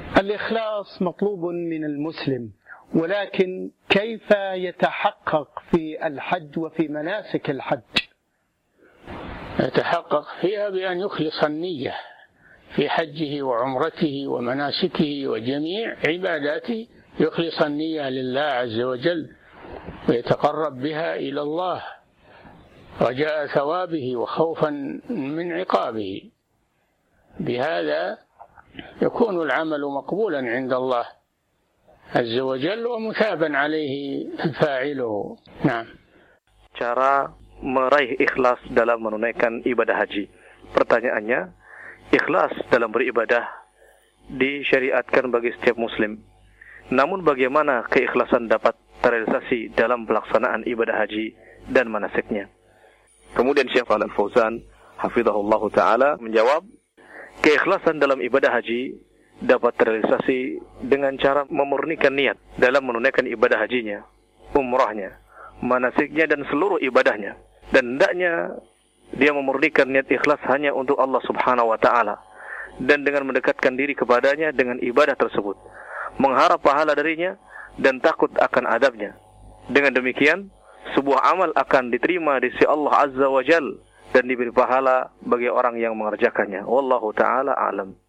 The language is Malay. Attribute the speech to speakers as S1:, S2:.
S1: الإخلاص مطلوب من المسلم، ولكن كيف يتحقق في الحج وفي مناسك الحج؟
S2: يتحقق فيها بأن يخلص النية في حجه وعمرته ومناسكه وجميع عباداته، يخلص النية لله عز وجل ويتقرب بها إلى الله رجاء ثوابه وخوفا من عقابه. بهذا يكون العمل مقبولا عند الله عز وجل ومثابا عليه فاعله. نعم.
S3: Cara meraih ikhlas dalam menunaikan ibadah haji. Pertanyaannya, ikhlas dalam beribadah disyariatkan bagi setiap muslim. Namun bagaimana keikhlasan dapat terrealisasi dalam pelaksanaan ibadah haji dan manasiknya? Kemudian Syekh Shalih Al-Fauzan hafizahullah ta'ala menjawab, keikhlasan dalam ibadah haji dapat terrealisasi dengan cara memurnikan niat dalam menunaikan ibadah hajinya, umrahnya, manasiknya dan seluruh ibadahnya. Dan hendaknya dia memurnikan niat ikhlas hanya untuk Allah Subhanahu wa ta'ala, dan dengan mendekatkan diri kepadanya dengan ibadah tersebut, mengharap pahala darinya dan takut akan adabnya. Dengan demikian, sebuah amal akan diterima di sisi Allah Azza wa Jalla dan diberi pahala bagi orang yang mengerjakannya. Wallahu ta'ala a'lam.